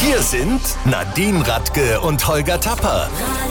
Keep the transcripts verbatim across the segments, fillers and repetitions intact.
Hier sind Nadine Radke und Holger Tapper.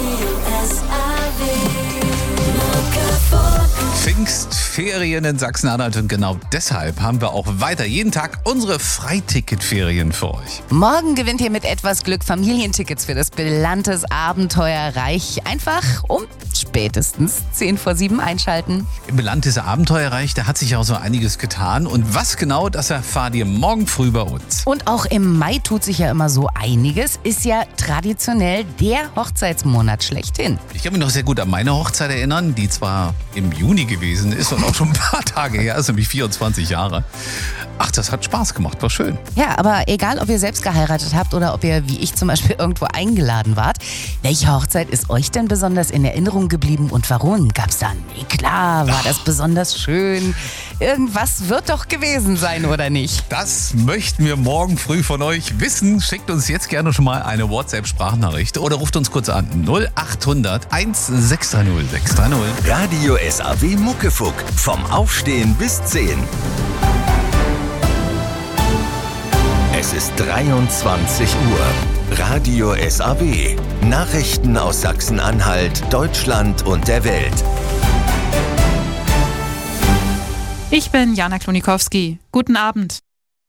Pfingstferien in Sachsen-Anhalt und genau deshalb haben wir auch weiter jeden Tag unsere Freiticketferien für euch. Morgen gewinnt ihr mit etwas Glück Familientickets für das Belantes Abenteuerreich. Einfach um spätestens zehn vor sieben einschalten. Im Belantes Abenteuerreich, da hat sich auch so einiges getan. Und was genau, das erfahrt ihr morgen früh bei uns. Und auch im Mai tut sich ja immer so einiges. Ist ja traditionell der Hochzeitsmonat schlechthin. Ich kann mich noch sehr gut an meine Hochzeit erinnern, die zwar im Juni gewesen ist und auch schon ein paar Tage her ist, nämlich vierundzwanzig Jahre. Ach, das hat Spaß gemacht, war schön. Ja, aber egal, ob ihr selbst geheiratet habt oder ob ihr, wie ich zum Beispiel, irgendwo eingeladen wart, welche Hochzeit ist euch denn besonders in Erinnerung geblieben und warum? Gab's da einen Eklat? War das besonders schön? Irgendwas wird doch gewesen sein, oder nicht? Das möchten wir morgen früh von euch wissen. Schickt uns jetzt gerne schon mal eine WhatsApp-Sprachnachricht oder ruft uns kurz an. null acht hundert sechs drei null sechs drei null. Radio S A W Muckefuck. Vom Aufstehen bis zehn. Es ist dreiundzwanzig Uhr. Radio S A W. Nachrichten aus Sachsen-Anhalt, Deutschland und der Welt. Ich bin Jana Klonikowski. Guten Abend.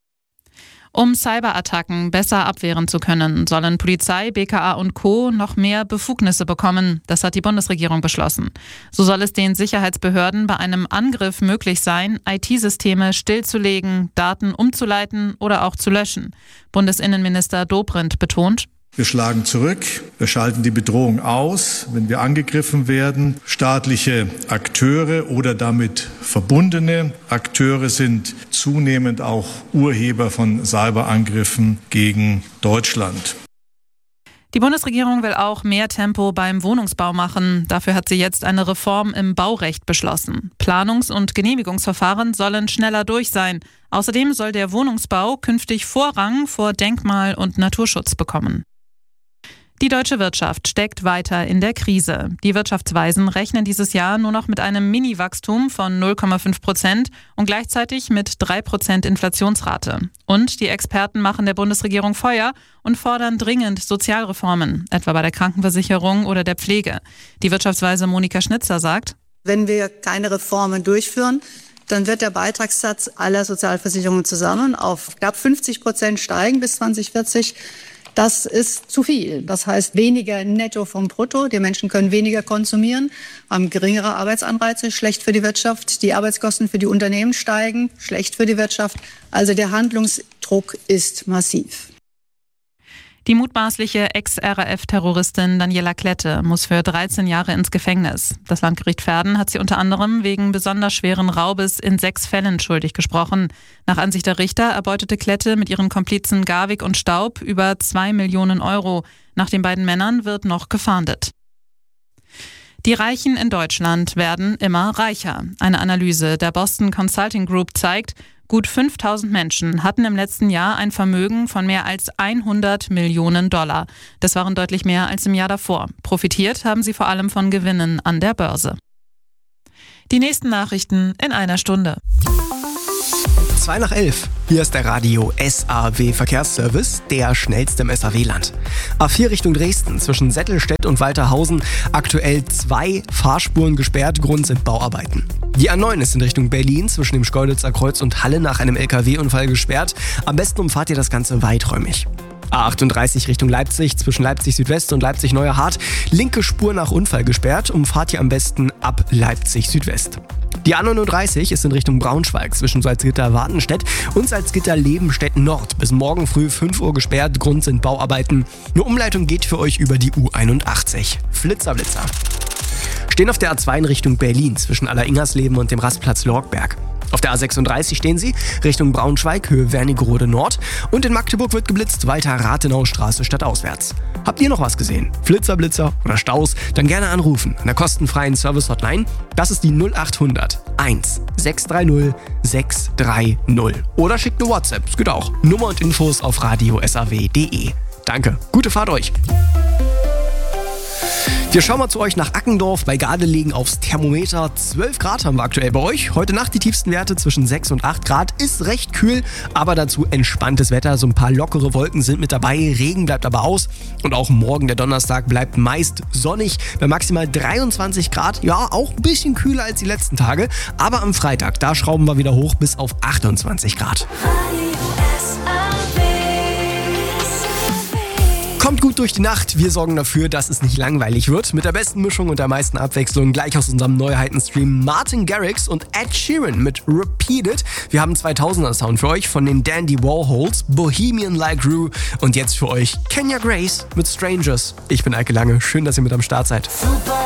Um Cyberattacken besser abwehren zu können, sollen Polizei, B K A und Co. noch mehr Befugnisse bekommen. Das hat die Bundesregierung beschlossen. So soll es den Sicherheitsbehörden bei einem Angriff möglich sein, I T-Systeme stillzulegen, Daten umzuleiten oder auch zu löschen. Bundesinnenminister Dobrindt betont: Wir schlagen zurück, wir schalten die Bedrohung aus, wenn wir angegriffen werden. Staatliche Akteure oder damit verbundene Akteure sind zunehmend auch Urheber von Cyberangriffen gegen Deutschland. Die Bundesregierung will auch mehr Tempo beim Wohnungsbau machen. Dafür hat sie jetzt eine Reform im Baurecht beschlossen. Planungs- und Genehmigungsverfahren sollen schneller durch sein. Außerdem soll der Wohnungsbau künftig Vorrang vor Denkmal- und Naturschutz bekommen. Die deutsche Wirtschaft steckt weiter in der Krise. Die Wirtschaftsweisen rechnen dieses Jahr nur noch mit einem Mini-Wachstum von null Komma fünf Prozent und gleichzeitig mit drei Prozent Inflationsrate. Und die Experten machen der Bundesregierung Feuer und fordern dringend Sozialreformen, etwa bei der Krankenversicherung oder der Pflege. Die Wirtschaftsweise Monika Schnitzer sagt: Wenn wir keine Reformen durchführen, dann wird der Beitragssatz aller Sozialversicherungen zusammen auf knapp fünfzig Prozent steigen bis zwanzig vierzig. Das ist zu viel. Das heißt weniger Netto vom Brutto. Die Menschen können weniger konsumieren, haben geringere Arbeitsanreize, schlecht für die Wirtschaft. Die Arbeitskosten für die Unternehmen steigen, schlecht für die Wirtschaft. Also der Handlungsdruck ist massiv. Die mutmaßliche Ex-R A F-Terroristin Daniela Klette muss für dreizehn Jahre ins Gefängnis. Das Landgericht Verden hat sie unter anderem wegen besonders schweren Raubes in sechs Fällen schuldig gesprochen. Nach Ansicht der Richter erbeutete Klette mit ihren Komplizen Garwig und Staub über zwei Millionen Euro. Nach den beiden Männern wird noch gefahndet. Die Reichen in Deutschland werden immer reicher. Eine Analyse der Boston Consulting Group zeigt, gut fünftausend Menschen hatten im letzten Jahr ein Vermögen von mehr als hundert Millionen Dollar. Das waren deutlich mehr als im Jahr davor. Profitiert haben sie vor allem von Gewinnen an der Börse. Die nächsten Nachrichten in einer Stunde. zwei nach elf. Hier ist der Radio S A W Verkehrsservice, der schnellste im S A W-Land. A vier Richtung Dresden zwischen Settelstedt und Walterhausen. Aktuell zwei Fahrspuren gesperrt, Grund sind Bauarbeiten. Die A neun ist in Richtung Berlin zwischen dem Schkeuditzer Kreuz und Halle nach einem L K W-Unfall gesperrt. Am besten umfahrt ihr das Ganze weiträumig. A achtunddreißig Richtung Leipzig zwischen Leipzig Südwest und Leipzig Neuerhardt. Linke Spur nach Unfall gesperrt, umfahrt ihr am besten ab Leipzig Südwest. Die A neununddreißig ist in Richtung Braunschweig zwischen Salzgitter-Wartenstedt und Salzgitter-Lebenstedt Nord bis morgen früh fünf Uhr gesperrt. Grund sind Bauarbeiten. Eine Umleitung geht für euch über die U einundachtzig. Flitzer, Blitzer. Stehen auf der A zwei in Richtung Berlin zwischen Aller-Ingersleben und dem Rastplatz Lorgberg. Auf der A sechsunddreißig stehen sie Richtung Braunschweig, Höhe Wernigerode Nord. Und in Magdeburg wird geblitzt, weiter Rathenaustraße stadtauswärts. Habt ihr noch was gesehen? Flitzer, Blitzer oder Staus? Dann gerne anrufen an der kostenfreien Service-Hotline. Das ist die null acht hundert eins sechs drei null sechs drei null. Oder schickt eine WhatsApp, das geht auch. Nummer und Infos auf radio s a w punkt d e. Danke, gute Fahrt euch! Wir schauen mal zu euch nach Ackendorf bei Gardelegen aufs Thermometer. zwölf Grad haben wir aktuell bei euch. Heute Nacht die tiefsten Werte zwischen sechs und acht Grad. Ist recht kühl, aber dazu entspanntes Wetter. So ein paar lockere Wolken sind mit dabei. Regen bleibt aber aus. Und auch morgen, der Donnerstag, bleibt meist sonnig bei maximal dreiundzwanzig Grad. Ja, auch ein bisschen kühler als die letzten Tage. Aber am Freitag, da schrauben wir wieder hoch bis auf achtundzwanzig Grad. Kommt gut durch die Nacht. Wir sorgen dafür, dass es nicht langweilig wird. Mit der besten Mischung und der meisten Abwechslung gleich aus unserem Neuheitenstream Martin Garrix und Ed Sheeran mit Repeat It. Wir haben zweitausender Sound für euch von den Dandy Warhols, Bohemian Like Rue und jetzt für euch Kenya Grace mit Strangers. Ich bin Eike Lange. Schön, dass ihr mit am Start seid. Super.